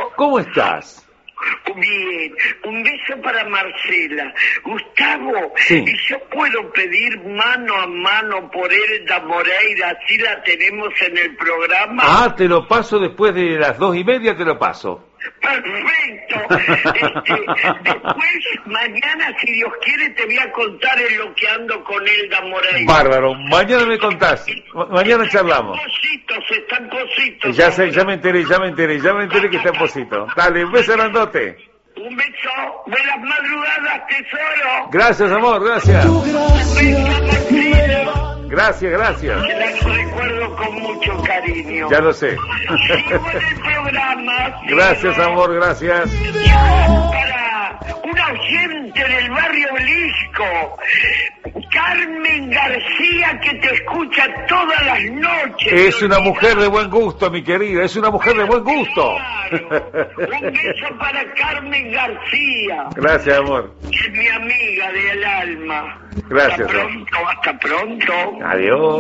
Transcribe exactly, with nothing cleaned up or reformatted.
¿Cómo estás? Bien, un beso para Marcela. Gustavo, Sí. ¿y yo puedo pedir mano a mano por Elda Moreira, así la tenemos en el programa? Ah, te lo paso después de las dos y media, te lo paso. Perfecto. Este, después, mañana, si Dios quiere, te voy a contar en lo que ando con Elda Moreira. Bárbaro, mañana me contás. Ma- Mañana charlamos. Están positos, están positos. Ya sé, ahora. ya me enteré, ya me enteré, ya me enteré que está en Posito. Dale, un beso grandote. Un beso, buenas madrugadas, tesoro. Gracias, amor, gracias. Un beso, Marcela. Gracias, gracias. Te la recuerdo con mucho cariño. Ya lo sé. Sigo en el programa. Gracias, sigo. amor, gracias. Para una oyente del barrio Belisco, Carmen García, que te escucha todas las noches. Es una mujer de buen gusto, mi querida, es una mujer de buen gusto. Claro. Un beso para Carmen García, Gracias, amor. que es mi amiga del alma. Gracias, Hasta amor. pronto, hasta pronto. Adiós.